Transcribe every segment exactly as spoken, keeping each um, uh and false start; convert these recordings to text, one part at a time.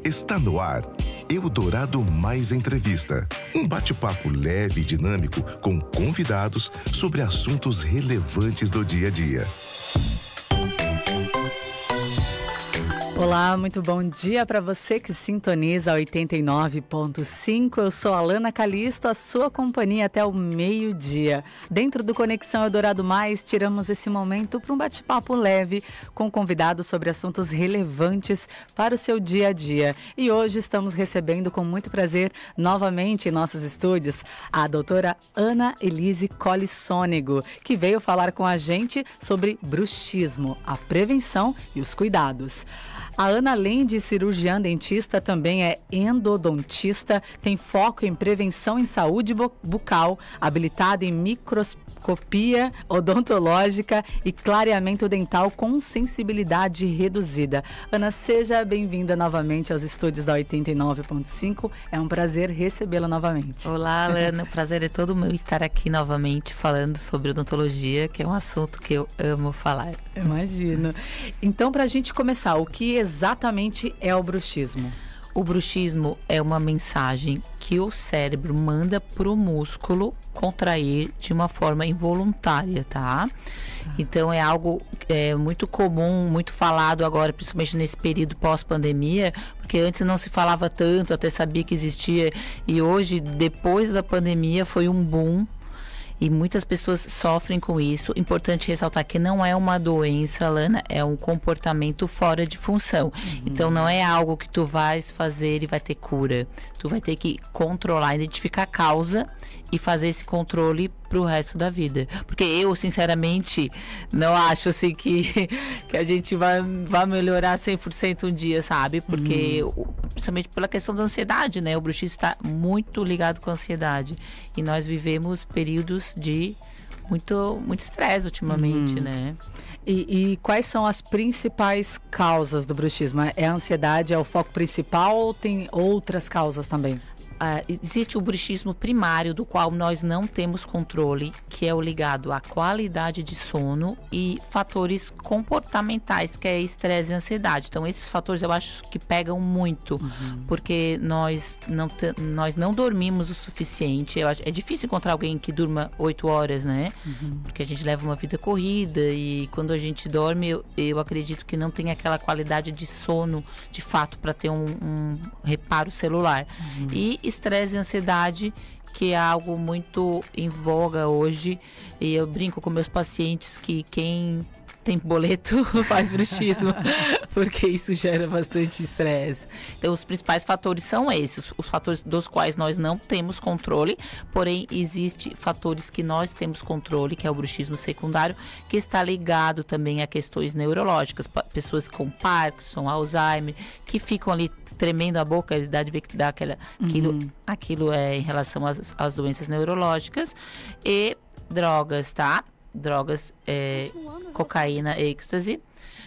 Está no ar Eldorado Mais Entrevista. Um bate-papo leve e dinâmico com convidados sobre assuntos relevantes do dia a dia. Olá, muito bom dia para você que sintoniza oitenta e nove ponto cinco. Eu sou a Alana Calisto, a sua companhia até o meio-dia. Dentro do Conexão Eldorado Mais, tiramos esse momento para um bate-papo leve com convidados sobre assuntos relevantes para o seu dia a dia. E hoje estamos recebendo com muito prazer, novamente em nossos estúdios, a doutora Ana Elise Colli-Sônego, que veio falar com a gente sobre bruxismo, a prevenção e os cuidados. A Ana, além de cirurgiã dentista, também é endodontista, tem foco em prevenção em saúde bucal, habilitada em microscopia odontológica e clareamento dental com sensibilidade reduzida. Ana, seja bem-vinda novamente aos estúdios da oitenta e nove ponto cinco. É um prazer recebê-la novamente. Olá, Ana. O prazer é todo meu estar aqui novamente falando sobre odontologia, que é um assunto que eu amo falar. Imagino. Então, para a gente começar, o que exatamente é o bruxismo? O bruxismo é uma mensagem que o cérebro manda para o músculo contrair de uma forma involuntária, tá? Então é algo é, muito comum, muito falado agora, principalmente nesse período pós-pandemia, porque antes não se falava tanto, até sabia que existia, e hoje, depois da pandemia, foi um boom. E muitas pessoas sofrem com isso. Importante ressaltar que não é uma doença, Lana, é um comportamento fora de função. Uhum. Então não é algo que tu vais fazer e vai ter cura. Tu vai ter que controlar, identificar a causa e fazer esse controle pro resto da vida. Porque eu, sinceramente, não acho assim que, que a gente vai, vai melhorar cem por cento um dia, sabe? Porque, uhum. principalmente pela questão da ansiedade, né? O bruxismo está muito ligado com a ansiedade. E nós vivemos períodos de muito muito estresse ultimamente, uhum. né? E, e quais são as principais causas do bruxismo? É a ansiedade, é o foco principal ou tem outras causas também? Uh, existe o bruxismo primário, do qual nós não temos controle, que é o ligado à qualidade de sono e fatores comportamentais, que é estresse e ansiedade. Então, esses fatores eu acho que pegam muito, uhum. porque nós não, te, nós não dormimos o suficiente. Eu acho, é difícil encontrar alguém que durma oito horas, né? Uhum. Porque a gente leva uma vida corrida e quando a gente dorme, eu, eu acredito que não tem aquela qualidade de sono, de fato, para ter um, um reparo celular. Uhum. E estresse e ansiedade, que é algo muito em voga hoje, e eu brinco com meus pacientes que quem tem boleto faz bruxismo, porque isso gera bastante estresse. Então, os principais fatores são esses, os fatores dos quais nós não temos controle, porém, existem fatores que nós temos controle, que é o bruxismo secundário, que está ligado também a questões neurológicas, pessoas com Parkinson, Alzheimer, que ficam ali tremendo a boca, dá de ver que dá aquela, aquilo, uhum. aquilo é em relação às, às doenças neurológicas, e drogas, tá? Drogas, é, cocaína, êxtase,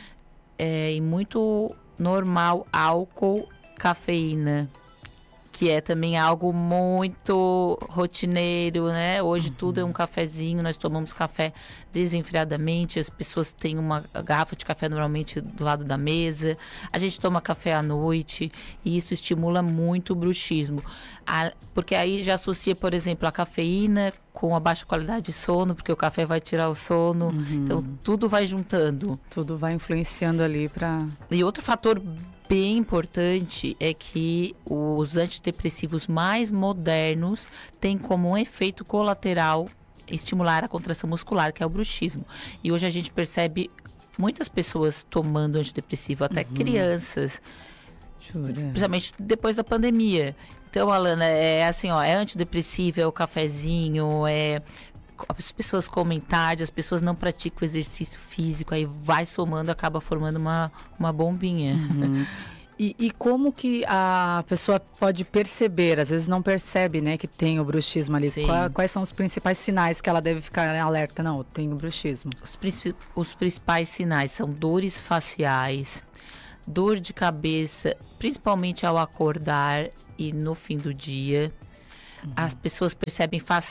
é, e muito normal, álcool, cafeína, que é também algo muito rotineiro, né? Hoje uhum. tudo é um cafezinho, nós tomamos café desenfreadamente, as pessoas têm uma garrafa de café normalmente do lado da mesa, a gente toma café à noite, e isso estimula muito o bruxismo, a, porque aí já associa, por exemplo, a cafeína com a baixa qualidade de sono, porque o café vai tirar o sono, uhum. então tudo vai juntando. Tudo vai influenciando ali para... E outro fator bem importante é que os antidepressivos mais modernos têm como um efeito colateral estimular a contração muscular, que é o bruxismo. E hoje a gente percebe muitas pessoas tomando antidepressivo, até uhum. crianças, Jura? Principalmente depois da pandemia. Então, Alana, é assim, ó, é antidepressivo, é o cafezinho, é... as pessoas comem tarde, as pessoas não praticam exercício físico, aí vai somando, acaba formando uma, uma bombinha. Uhum. E, e como que a pessoa pode perceber, às vezes não percebe, né, que tem o bruxismo ali? Qual, quais são os principais sinais que ela deve ficar alerta? Não, eu tenho bruxismo. Os, princip- os principais sinais são dores faciais, dor de cabeça, principalmente ao acordar e no fim do dia. Uhum. As pessoas percebem face-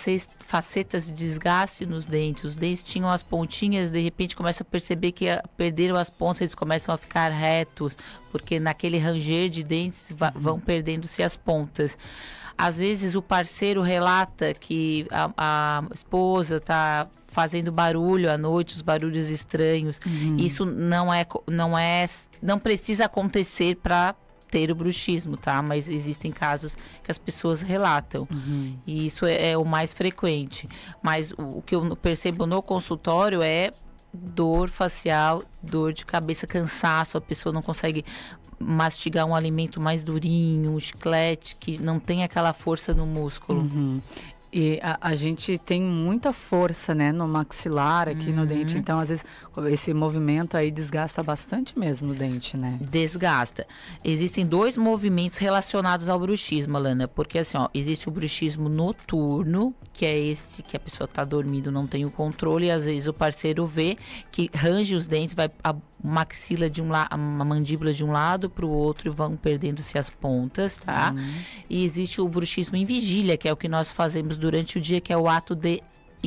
facetas de desgaste nos dentes. Os dentes tinham as pontinhas, de repente começa a perceber que a, perderam as pontas, eles começam a ficar retos, porque naquele ranger de dentes va, vão perdendo-se as pontas. Às vezes o parceiro relata que a, a esposa está fazendo barulho à noite, os barulhos estranhos. Uhum. Isso não é, não é, não precisa acontecer para ter o bruxismo, tá? Mas existem casos que as pessoas relatam. Uhum. E isso é, é o mais frequente. Mas o, o que eu percebo no consultório é dor facial, dor de cabeça, cansaço, a pessoa não consegue mastigar um alimento mais durinho, um chiclete que não tem aquela força no músculo. Uhum. E a, a gente tem muita força, né, no maxilar, aqui uhum. no dente. Então, às vezes, esse movimento aí desgasta bastante mesmo o dente, né? Desgasta. Existem dois movimentos relacionados ao bruxismo, Alana. Porque, assim, ó, existe o bruxismo noturno, que é esse que a pessoa tá dormindo, não tem o controle. E, às vezes, o parceiro vê que range os dentes, vai a maxila de um lado, a mandíbula de um lado para o outro e vão perdendo-se as pontas, tá? Uhum. E existe o bruxismo em vigília, que é o que nós fazemos durante o dia, que é o ato de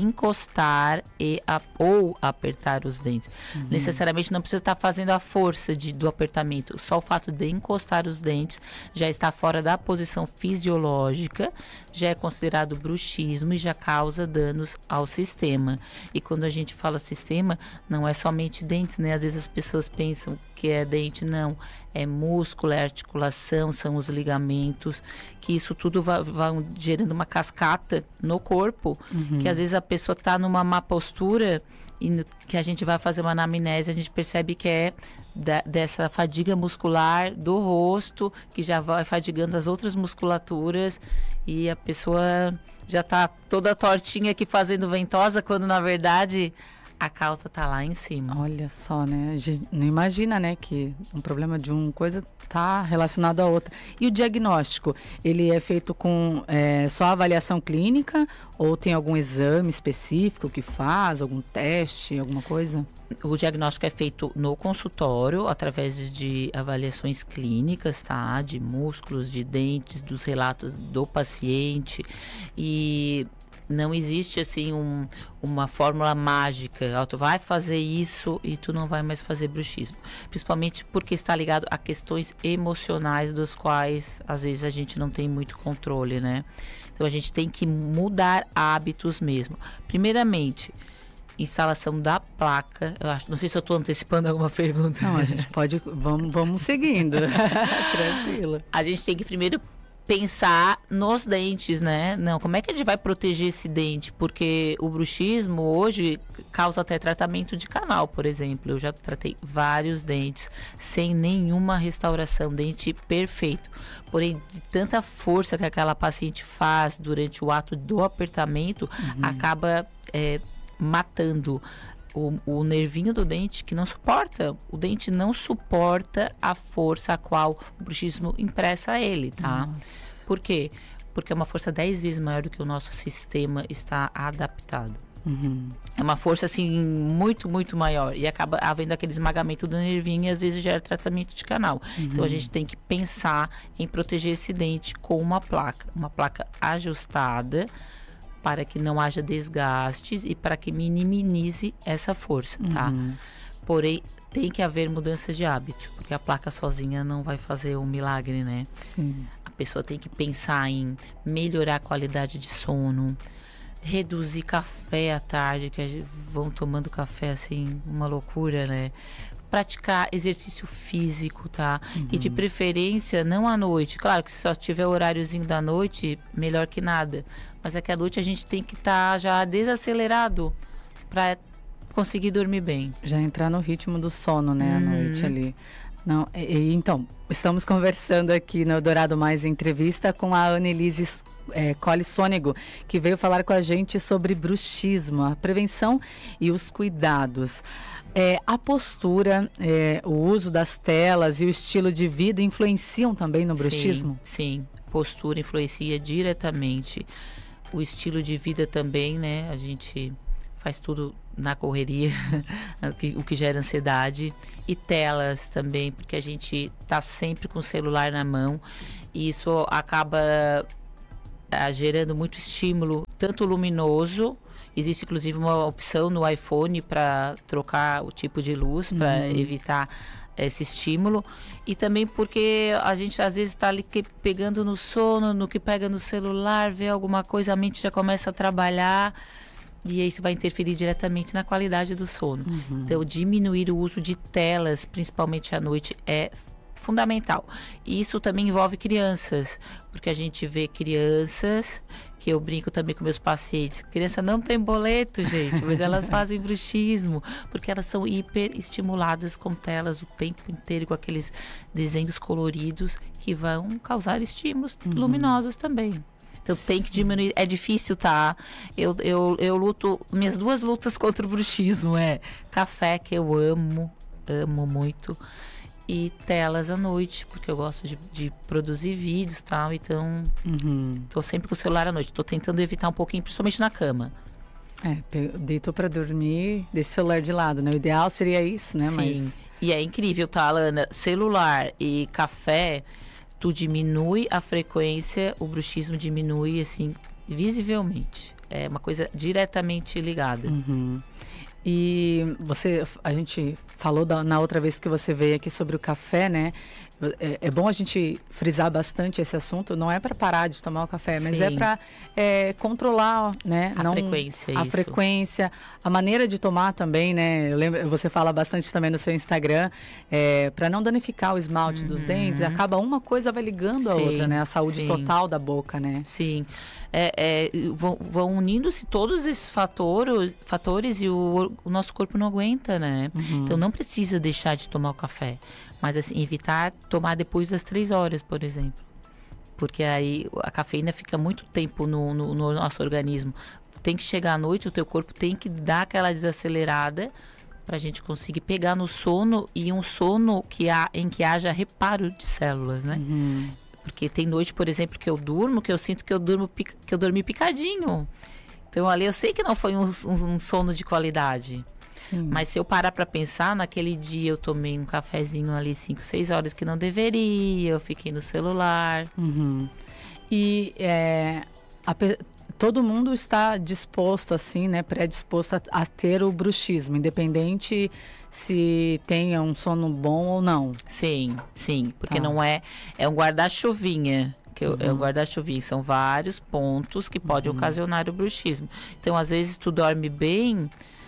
encostar e a, ou apertar os dentes. Uhum. Necessariamente não precisa estar fazendo a força de, do apertamento. Só o fato de encostar os dentes já está fora da posição fisiológica, já é considerado bruxismo e já causa danos ao sistema. E quando a gente fala sistema, não é somente dentes, né? Às vezes as pessoas pensam que é dente, não. É músculo, é articulação, são os ligamentos, que isso tudo vai, vai gerando uma cascata no corpo, uhum. que às vezes a pessoa está numa má postura e no, que a gente vai fazer uma anamnese, a gente percebe que é da, dessa fadiga muscular do rosto, que já vai fadigando as outras musculaturas e a pessoa já está toda tortinha aqui fazendo ventosa, quando na verdade a causa tá lá em cima. Olha só, né? A gente não imagina, né, que um problema de uma coisa tá relacionado à outra. E o diagnóstico, ele é feito com é, só avaliação clínica ou tem algum exame específico que faz, algum teste, alguma coisa? O diagnóstico é feito no consultório, através de avaliações clínicas, tá? De músculos, de dentes, dos relatos do paciente. E não existe, assim, um, uma fórmula mágica. Ó, tu vai fazer isso e tu não vai mais fazer bruxismo. Principalmente porque está ligado a questões emocionais, dos quais, às vezes, a gente não tem muito controle, né? Então, a gente tem que mudar hábitos mesmo. Primeiramente, instalação da placa. Eu acho, não sei se eu estou antecipando alguma pergunta. Não, a gente pode... Vamos, vamos seguindo. Tranquilo. A gente tem que primeiro pensar nos dentes, né? Não, como é que a gente vai proteger esse dente? Porque o bruxismo hoje causa até tratamento de canal, por exemplo. Eu já tratei vários dentes sem nenhuma restauração, dente perfeito. Porém, de tanta força que aquela paciente faz durante o ato do apertamento, uhum. acaba é, matando O, o nervinho do dente, que não suporta, o dente não suporta a força a qual o bruxismo impressa a ele, tá? Nossa. Por quê? Porque é uma força dez vezes maior do que o nosso sistema está adaptado. Uhum. É uma força, assim, muito, muito maior. E acaba havendo aquele esmagamento do nervinho e às vezes gera tratamento de canal. Uhum. Então, a gente tem que pensar em proteger esse dente com uma placa. Uma placa ajustada, para que não haja desgastes e para que minimize essa força, tá? Uhum. Porém, tem que haver mudança de hábito, porque a placa sozinha não vai fazer um milagre, né? Sim. A pessoa tem que pensar em melhorar a qualidade de sono, reduzir café à tarde, que vão tomando café assim, uma loucura, né? Praticar exercício físico, tá? Uhum. E de preferência, não à noite. Claro que se só tiver o horáriozinho da noite, melhor que nada. Mas é que à noite a gente tem que estar tá já desacelerado para conseguir dormir bem. Já entrar no ritmo do sono, né? Uhum. À noite ali. Não, e, e, então, estamos conversando aqui no Dourado Mais Entrevista com a Annelise é, Colli Sônego, que veio falar com a gente sobre bruxismo, a prevenção e os cuidados. É, a postura, é, o uso das telas e o estilo de vida influenciam também no bruxismo? Sim, sim. Postura influencia diretamente. O estilo de vida também, né? A gente faz tudo na correria, o que gera ansiedade. E telas também, porque a gente tá sempre com o celular na mão. E isso acaba ah, gerando muito estímulo, tanto luminoso. Existe inclusive uma opção no iPhone para trocar o tipo de luz, para uhum. evitar esse estímulo. E também porque a gente às vezes está ali que, pegando no sono, no que pega no celular, vê alguma coisa, a mente já começa a trabalhar. E isso vai interferir diretamente na qualidade do sono. Uhum. Então, diminuir o uso de telas, principalmente à noite, é fundamental. E isso também envolve crianças, porque a gente vê crianças, que eu brinco também com meus pacientes, criança não tem boleto, gente, mas elas fazem bruxismo, porque elas são hiper estimuladas com telas o tempo inteiro, com aqueles desenhos coloridos que vão causar estímulos uhum. luminosos também. Então tem que diminuir, é difícil, tá? Eu, eu, eu luto, minhas duas lutas contra o bruxismo é café, que eu amo, amo muito, e telas à noite, porque eu gosto de, de produzir vídeos e tal, então uhum. tô sempre com o celular à noite, tô tentando evitar um pouquinho, principalmente na cama. É, deitou pra dormir, deixa o celular de lado, né? O ideal seria isso, né? Sim, Mas... e é incrível, tá, Alana? Celular e café, tu diminui a frequência, o bruxismo diminui, assim, visivelmente. É uma coisa diretamente ligada. Uhum. E você, a gente falou da, na outra vez que você veio aqui sobre o café, né? É, é bom a gente frisar bastante esse assunto. Não é para parar de tomar o café, mas Sim. é para é, controlar, né? A Não, frequência, a isso. frequência, a maneira de tomar também, né? Eu lembro, você fala bastante também no seu Instagram, é, para não danificar o esmalte uhum. dos dentes. Acaba uma coisa vai ligando a Sim, outra, né? A saúde sim. total da boca, né? Sim. É, é, vão, vão unindo-se todos esses fatores, fatores e o, o nosso corpo não aguenta, né? Uhum. Então não precisa deixar de tomar o café. Mas assim, evitar tomar depois das três horas, por exemplo. Porque aí a cafeína fica muito tempo no, no, no nosso organismo. Tem que chegar à noite, o teu corpo tem que dar aquela desacelerada para a gente conseguir pegar no sono, e um sono que há, em que haja reparo de células, né? Uhum. Porque tem noite, por exemplo, que eu durmo, que eu sinto que eu, durmo, que eu dormi picadinho. Então ali eu sei que não foi um, um, um sono de qualidade. Sim. Mas se eu parar para pensar, naquele dia eu tomei um cafezinho ali cinco, seis horas que não deveria, eu fiquei no celular. Uhum. E é, a, todo mundo está disposto, assim, né, predisposto a, a ter o bruxismo, independente se tenha um sono bom ou não. Sim, sim, porque tá. não é, é um guarda-chuvinha. Que uhum. é o guarda-chuvinha, são vários pontos que podem uhum. ocasionar o bruxismo. Então, às vezes, tu dorme bem,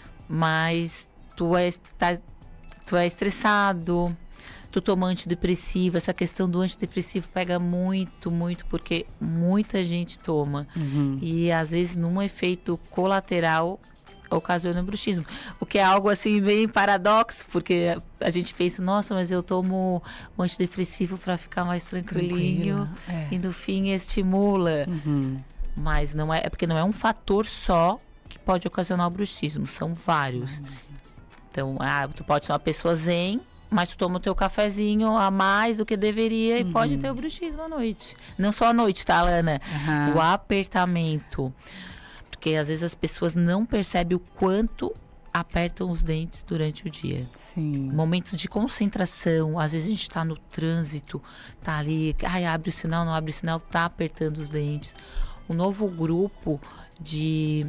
mas tu é, tá, tu é estressado, tu toma antidepressivo. Essa questão do antidepressivo pega muito, muito, porque muita gente toma. Uhum. E às vezes num efeito colateral ocasiona bruxismo. O que é algo assim bem paradoxo, porque a gente pensa, nossa, mas eu tomo um antidepressivo para ficar mais tranquilinho, é. e no fim estimula. Uhum. Mas não é, é porque não é um fator só que pode ocasionar o bruxismo, são vários. Uhum. Então, ah, tu pode ser uma pessoa zen, mas tu toma o teu cafezinho a mais do que deveria, uhum. e pode ter o bruxismo à noite. Não só à noite, tá, Alana? Uhum. O apertamento. Porque às vezes as pessoas não percebem o quanto apertam os dentes durante o dia. Sim. Momentos de concentração, às vezes a gente está no trânsito, tá ali, ai, abre o sinal, não abre o sinal, tá apertando os dentes. Um novo grupo de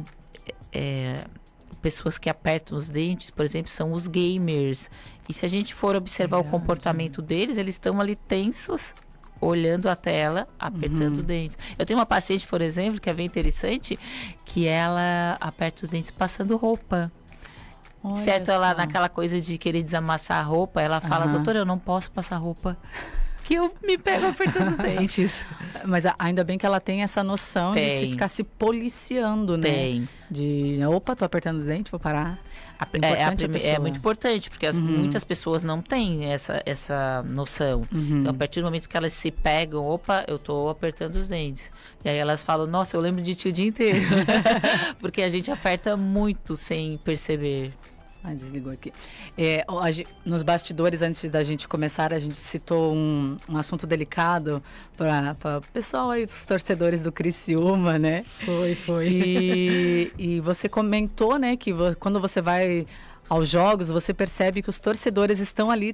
é, pessoas que apertam os dentes, por exemplo, são os gamers. E se a gente for observar Verdade. o comportamento deles, eles estão ali tensos, olhando a tela, apertando uhum. os dentes. Eu tenho uma paciente, por exemplo, que é bem interessante, que ela aperta os dentes passando roupa. Olha certo, só. Ela naquela coisa de querer desamassar a roupa, ela fala, uhum. doutora, eu não posso passar roupa, que eu me pego apertando os dentes. Mas ainda bem que ela tem essa noção tem. de se ficar se policiando, né? Tem. De, opa, tô apertando o dente, vou parar. É, é, a prime- é muito importante, porque as, uhum. muitas pessoas não têm essa, essa noção. Uhum. Então, a partir do momento que elas se pegam, opa, eu tô apertando os dentes. E aí elas falam, nossa, eu lembro de ti o dia inteiro. Porque a gente aperta muito sem perceber. Ai, desligou aqui. É, nos bastidores, antes da gente começar, a gente citou um, um assunto delicado para o pessoal aí, os torcedores do Criciúma, né? Foi, foi. E, e você comentou, né, que vo, quando você vai aos jogos, você percebe que os torcedores estão ali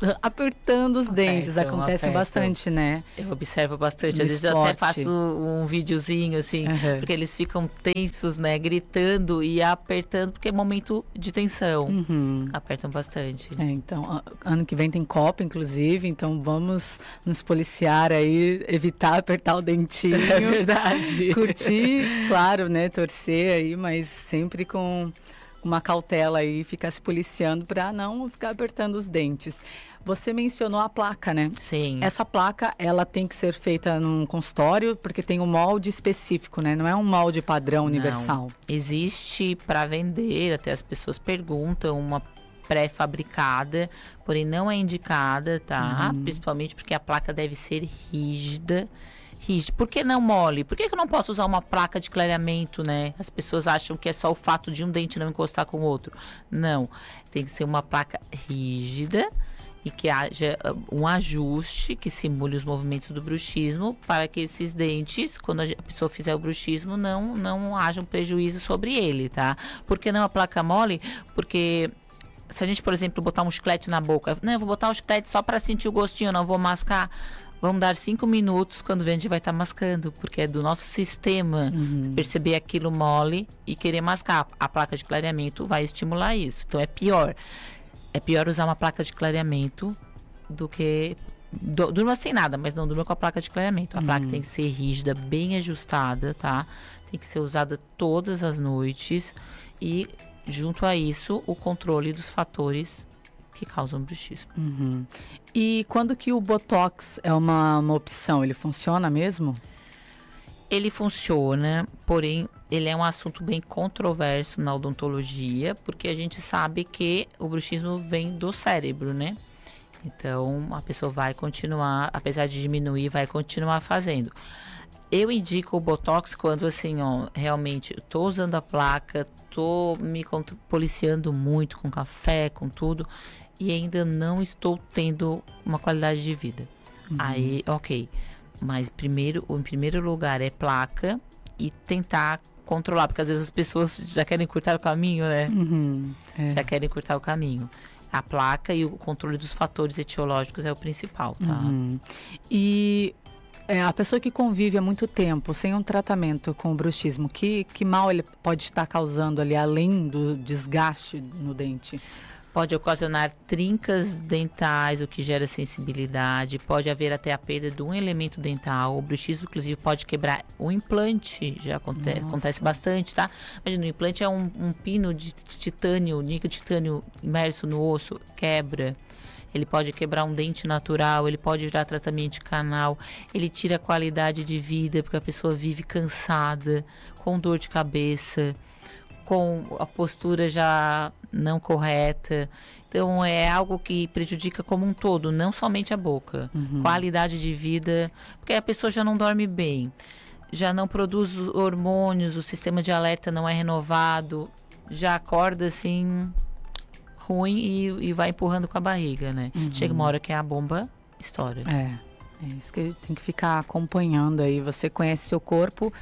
apertando os dentes. Apertam, Acontece apertam. bastante, né? Eu observo bastante. No Às vezes eu até esporte. faço um videozinho, assim, Uhum. porque eles ficam tensos, né? Gritando e apertando, porque é momento de tensão. Uhum. Apertam bastante. É, então, a- ano que vem tem Copa, inclusive, então vamos nos policiar aí, evitar apertar o dentinho. É verdade. Curtir, claro, né? Torcer aí, mas sempre com uma cautela aí, ficar se policiando para não ficar apertando os dentes. Você mencionou a placa, né? Sim. Essa placa, ela tem que ser feita num consultório, porque tem um molde específico, né? Não é um molde padrão universal. Não. Existe para vender, até as pessoas perguntam, uma pré-fabricada, porém não é indicada, tá? Uhum. Principalmente porque a placa deve ser rígida. Rígida. Por que não mole? Por que que eu não posso usar uma placa de clareamento, né? As pessoas acham que é só o fato de um dente não encostar com o outro. Não. Tem que ser uma placa rígida e que haja uh, um ajuste que simule os movimentos do bruxismo para que esses dentes, quando a ge- a pessoa fizer o bruxismo, não, não haja um prejuízo sobre ele, tá? Por que não a placa mole? Porque se a gente, por exemplo, botar um chiclete na boca, não, eu vou botar o chiclete só para sentir o gostinho, não vou mascar. Vamos dar cinco minutos, quando vem a gente vai estar mascando, porque é do nosso sistema Uhum. perceber aquilo mole e querer mascar. A placa de clareamento vai estimular isso. Então é pior. É pior usar uma placa de clareamento do que... Du- Durma sem nada, mas não durma com a placa de clareamento. A Uhum. placa tem que ser rígida, bem ajustada, tá? Tem que ser usada todas as noites. E, junto a isso, o controle dos fatores que causam bruxismo. Uhum. E quando que o Botox é uma, uma opção? Ele funciona mesmo? Ele funciona, porém, ele é um assunto bem controverso na odontologia, porque a gente sabe que o bruxismo vem do cérebro, né? Então, a pessoa vai continuar, apesar de diminuir, vai continuar fazendo. Eu indico o Botox quando, assim, ó, realmente, tô usando a placa, tô me contro- policiando muito com café, com tudo, e ainda não estou tendo uma qualidade de vida. Aí, ok. Mas primeiro, em primeiro lugar é placa e tentar controlar, porque às vezes as pessoas já querem cortar o caminho, né? Uhum. É. Já querem cortar o caminho. A placa e o controle dos fatores etiológicos é o principal, tá? Uhum. E é, a pessoa que convive há muito tempo sem um tratamento com o bruxismo, que, que mal ele pode estar causando ali, além do desgaste no dente? Pode ocasionar trincas dentais, o que gera sensibilidade. Pode haver até a perda de um elemento dental. O bruxismo, inclusive, pode quebrar o implante. Já aconte- Nossa. acontece bastante, tá? Imagina, o implante é um, um pino de titânio, níquel de titânio imerso no osso. Quebra. Ele pode quebrar um dente natural, ele pode gerar tratamento de canal, ele tira a qualidade de vida, porque a pessoa vive cansada, com dor de cabeça, com a postura já não correta. Então, é algo que prejudica como um todo, não somente a boca. Qualidade de vida, porque a pessoa já não dorme bem, já não produz hormônios, o sistema de alerta não é renovado, já acorda assim ruim e, e vai empurrando com a barriga, né? Chega uma hora que a bomba estoura. É, é isso que a gente tem que ficar acompanhando aí. Você conhece seu corpo,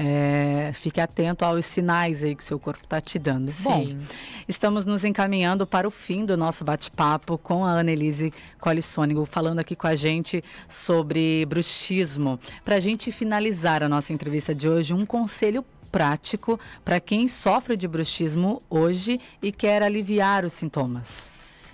é, fique atento aos sinais aí que seu corpo está te dando. Bom, Sim. estamos nos encaminhando para o fim do nosso bate-papo com a Annelise Colli-Sonigo, falando aqui com a gente sobre bruxismo. Para a gente finalizar a nossa entrevista de hoje, um conselho prático para quem sofre de bruxismo hoje e quer aliviar os sintomas.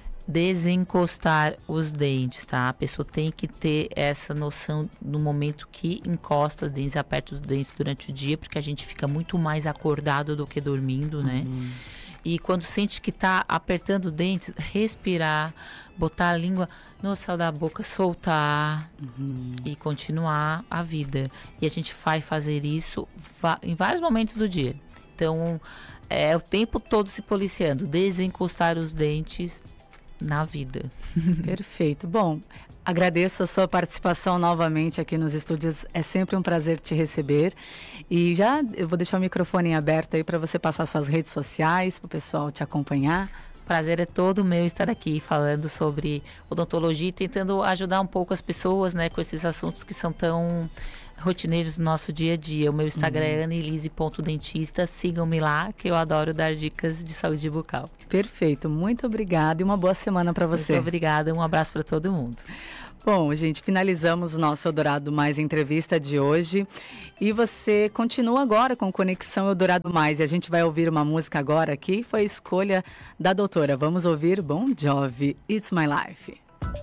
Desencostar os dentes, tá? A pessoa tem que ter essa noção no momento que encosta os dentes, aperta os dentes durante o dia, porque a gente fica muito mais acordado do que dormindo, né? E quando sente que tá apertando os dentes, respirar, botar a língua no céu da boca, soltar e continuar a vida. E a gente vai fazer isso va- em vários momentos do dia. Então, é o tempo todo se policiando, desencostar os dentes na vida. Perfeito. Bom, agradeço a sua participação novamente aqui nos estúdios. É sempre um prazer te receber. E já eu vou deixar o microfone aberto aí para você passar suas redes sociais, para o pessoal te acompanhar. Prazer é todo meu estar aqui falando sobre odontologia e tentando ajudar um pouco as pessoas, né, com esses assuntos que são tão rotineiros do nosso dia a dia. O meu Instagram uhum. é anelise ponto dentista. Sigam-me lá, que eu adoro dar dicas de saúde bucal. Perfeito. Muito obrigada e uma boa semana para você. Muito obrigada. Um abraço para todo mundo. Bom, gente, finalizamos o nosso Eldorado Mais entrevista de hoje. E você continua agora com Conexão Eldorado Mais. E a gente vai ouvir uma música agora aqui. Foi a escolha da doutora. Vamos ouvir Bon Jovi, It's My Life.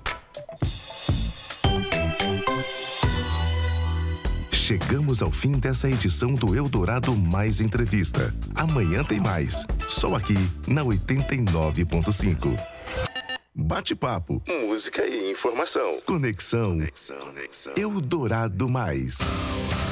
Chegamos ao fim dessa edição do Eldorado Mais Entrevista. Amanhã tem mais. Só aqui na oitenta e nove ponto cinco. Bate-papo, música e informação. Conexão, Conexão, Conexão. Eldorado Mais.